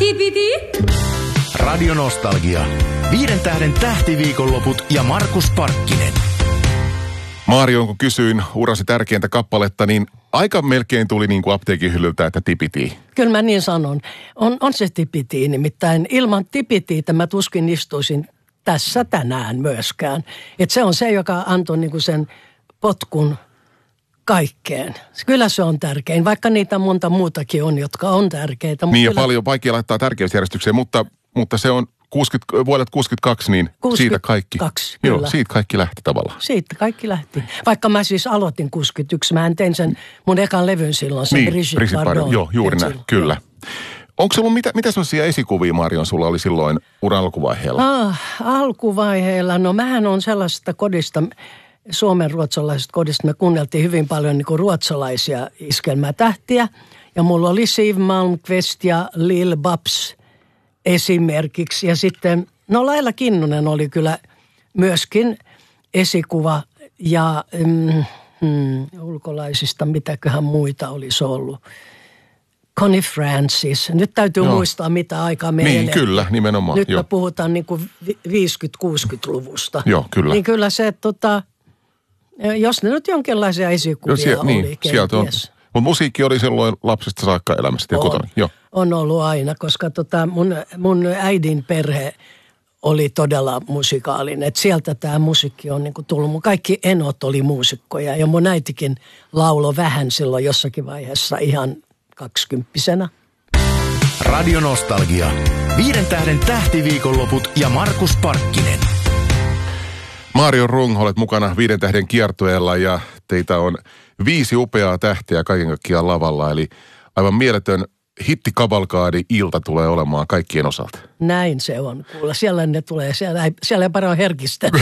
tipiti. Radio Nostalgia. 5 tähden tähtiviikonloput ja Markus Parkkinen. Marion, kun kysyin urasi tärkeintä kappaletta, niin aika melkein tuli niin kuin apteekin hyllyltä, että tipiti. Kyllä mä niin sanon. On se tipiti, nimittäin ilman tipitiitä mä tuskin istuisin tässä tänään myöskään. Että se on se, joka antoi niin kuin sen potkun kaikkeen. Kyllä se on tärkein, vaikka niitä monta muutakin on, jotka on tärkeitä. Niin ja paljon vaikea laittaa tärkeysjärjestykseen, mutta se on vuodelta 62, niin 62, siitä kaikki. Joo, siitä kaikki lähti tavallaan. Siitä kaikki lähti. Vaikka mä siis aloitin 61, mä tein sen mun ekan levyn silloin, se Brigitte Bardot. Joo, juuri näin, kyllä. Onko sulla mitä sellaisia esikuvia, Marion, sulla oli silloin uran alkuvaiheella? Alkuvaiheella, no mähän on sellaisesta kodista, Suomen ruotsalaisesta kodista, me kuunneltiin hyvin paljon niin kuin ruotsalaisia iskelmätähtiä. Ja mulla oli Siw Malmkvist ja Lil Babs esimerkiksi. Ja sitten, Laila Kinnunen oli kyllä myöskin esikuva ja ulkolaisista, mitäköhän muita olisi ollut. Connie Francis. Nyt täytyy muistaa, mitä aikaa meidän. Niin, kyllä, nimenomaan. Nyt me puhutaan niin kuin 50-60-luvusta. Joo, kyllä. Niin kyllä se, jos ne nyt jonkinlaisia esikuvia oli sieltä on. Mutta musiikki oli silloin lapsesta saakka elämästä ja kotona. On ollut aina, koska mun äidin perhe oli todella musikaalinen. Et sieltä tämä musiikki on niinku tullut. Mun kaikki enot oli muusikkoja ja mun äitikin lauloi vähän silloin jossakin vaiheessa ihan 20-vuotiaana. Radio Nostalgia. 5 tähden tähtiviikonloput ja Markus Parkkinen. Marion Rung, olet mukana 5 tähden kiertueella ja teitä on 5 upeaa tähteä kaiken kaikkiaan lavalla. Eli aivan mieletön hittikavalkaadi ilta tulee olemaan kaikkien osalta. Näin se on. Kuulla, siellä ne tulee. Siellä ei paljon herkistä.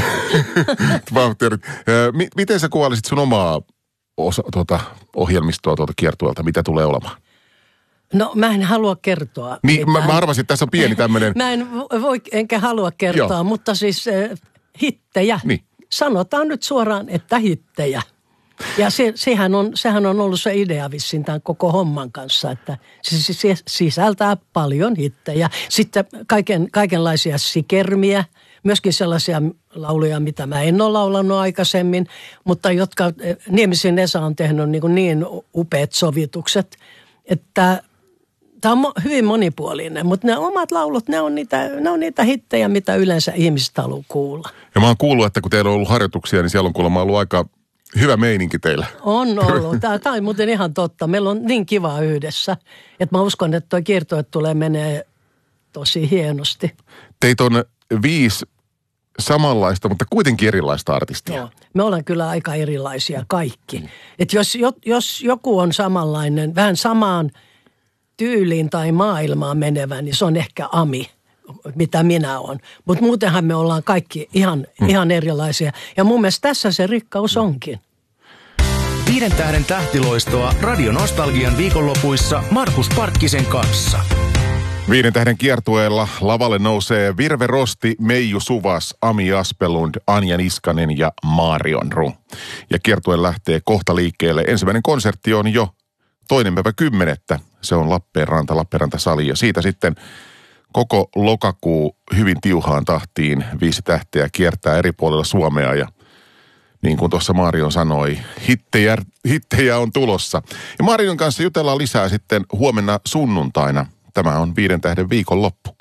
Miten sä kuvailisit sun omaa ohjelmistoa kiertueelta? Mitä tulee olemaan? No mä en halua kertoa. Niin, mä arvasin, että tässä on pieni tämmöinen. Mä en voi enkä halua kertoa, mutta siis hittejä. Niin. Sanotaan nyt suoraan, että hittejä. Ja sehän on ollut se idea vissiin tämän koko homman kanssa, että se sisältää paljon hittejä. Sitten kaikenlaisia sikermiä, myöskin sellaisia lauluja, mitä mä en ole laulanut aikaisemmin, mutta jotka Niemisen Esa on tehnyt niin upeat sovitukset, että tämä on hyvin monipuolinen, mutta ne omat laulut, ne on niitä hittejä, mitä yleensä ihmiset haluaa kuulla. Ja mä oon kuullut, että kun teillä on ollut harjoituksia, niin siellä on kuulemma ollut aika hyvä meininki teillä. On ollut. Tämä on muuten ihan totta. Meillä on niin kiva yhdessä, että mä uskon, että tuo kiertue menee tosi hienosti. Teitä on 5 samanlaista, mutta kuitenkin erilaista artistia. Joo. Me ollaan kyllä aika erilaisia kaikki. Että jos joku on samanlainen, vähän samaan tyyliin tai maailmaan menevä, niin se on ehkä Ami, mitä minä olen. Mutta muutenhan me ollaan kaikki ihan erilaisia. Ja mun mielestä tässä se rikkaus onkin. 5 tähden tähtiloistoa Radio Nostalgian viikonlopuissa Markus Parkkisen kanssa. 5 tähden kiertueella lavalle nousee Virve Rosti, Meiju Suvas, Ami Aspelund, Anja Niskanen ja Marion Rung. Ja kiertue lähtee kohta liikkeelle. Ensimmäinen konsertti on jo 2.10. Se on Lappeenranta-sali ja siitä sitten koko lokakuu hyvin tiuhaan tahtiin 5 tähteä kiertää eri puolilla Suomea ja niin kuin tuossa Marion sanoi, hittejä on tulossa. Ja Marion kanssa jutellaan lisää sitten huomenna sunnuntaina. Tämä on 5 tähden viikonloppu.